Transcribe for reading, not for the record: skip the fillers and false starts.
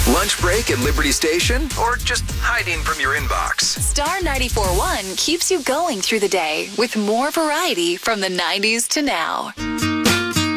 Lunch break at Liberty Station? Or just hiding from your inbox? Star 94.1 keeps you going through the day with more variety from the 90s to now.